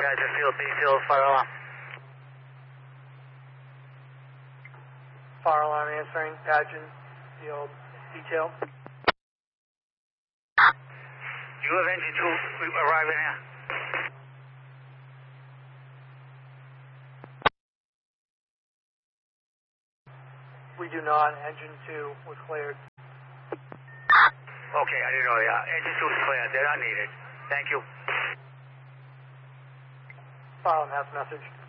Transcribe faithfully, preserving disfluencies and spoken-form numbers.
Roger, field B, field fire alarm. Fire alarm answering, Pageant, field detail. You have engine two arriving here. We do not. Engine two was cleared. Okay, I didn't know. Yeah, engine two is cleared. They're not needed. Thank you. Fire alarm has message.